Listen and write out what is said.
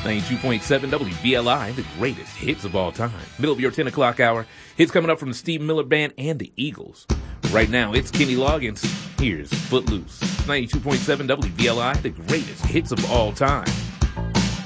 92.7 WVLI, the greatest hits of all time. Middle of your 10 o'clock hour. Hits coming up from the Steve Miller Band and the Eagles. Right now, it's Kenny Loggins. Here's Footloose. 92.7 WVLI, the greatest hits of all time.